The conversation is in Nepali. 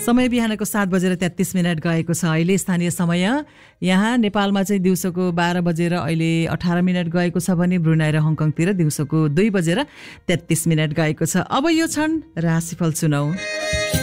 समय बिहानको 7:33 गएको छ अहिले स्थानीय समय। यहाँ नेपालमा चाहिँ दिउँसोको 12 अहिले 18 गएको छ भने ब्रुनाई र हङकङतिर दिउँसोको 2:33 गएको छ। अब यो क्षण राशिफल सुनौ।